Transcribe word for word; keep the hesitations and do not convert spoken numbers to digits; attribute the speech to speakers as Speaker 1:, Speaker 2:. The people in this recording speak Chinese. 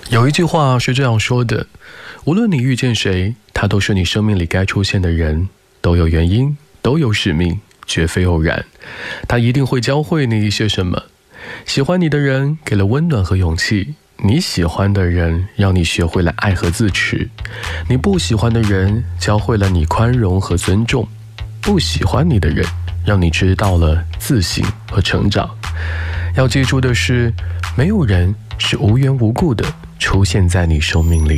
Speaker 1: 有一句话是这样说的，无论你遇见谁，他都是你生命里该出现的人，都有原因，都有使命，绝非偶然。他一定会教会你一些什么。喜欢你的人给了温暖和勇气，你喜欢的人让你学会了爱和自持，你不喜欢的人教会了你宽容和尊重，不喜欢你的人让你知道了自省和成长。要记住的是，没有人是无缘无故的出现在你生命里。